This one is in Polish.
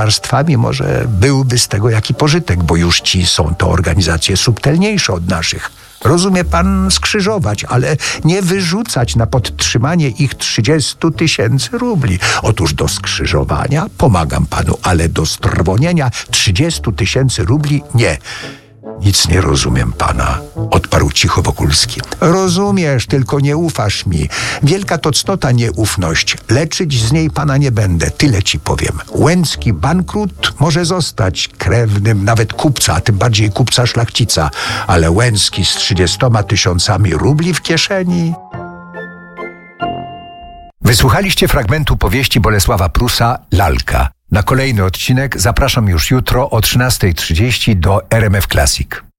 mocarstwami, może byłby z tego jaki pożytek, bo już ci są to organizacje subtelniejsze od naszych. Rozumie pan, skrzyżować, ale nie wyrzucać na podtrzymanie ich 30 000 rubli. Otóż do skrzyżowania pomagam panu, ale do strwonienia 30 000 rubli nie. Nic nie rozumiem pana, odparł cicho Wokulski. Rozumiesz, tylko nie ufasz mi. Wielka to cnota nieufność. Leczyć z niej pana nie będę, tyle ci powiem. Łęcki bankrut może zostać krewnym nawet kupca, a tym bardziej kupca szlachcica. Ale Łęcki z 30 000 rubli w kieszeni... Wysłuchaliście fragmentu powieści Bolesława Prusa Lalka. Na kolejny odcinek zapraszam już jutro o 13:30 do RMF Classic.